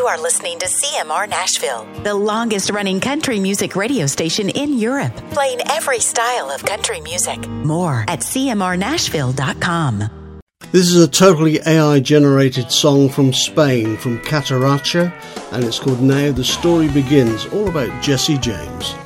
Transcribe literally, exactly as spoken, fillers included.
You are listening to C M R Nashville, the longest-running country music radio station in Europe, playing every style of country music. More at c m r nashville dot com. This is a totally A I-generated song from Spain, from Cataracha, and it's called Now the Story Begins, all about Jesse James.